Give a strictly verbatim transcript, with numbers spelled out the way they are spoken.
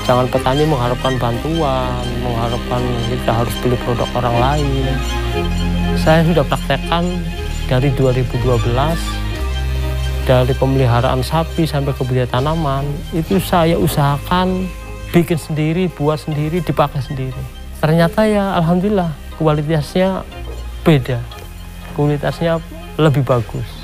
Jangan petani mengharapkan bantuan, mengharapkan kita harus beli produk orang lain. Saya sudah praktekkan dari dua ribu dua belas, dari pemeliharaan sapi sampai ke budidaya tanaman, itu saya usahakan bikin sendiri, buat sendiri, dipakai sendiri. Ternyata ya alhamdulillah kualitasnya beda, kualitasnya lebih bagus.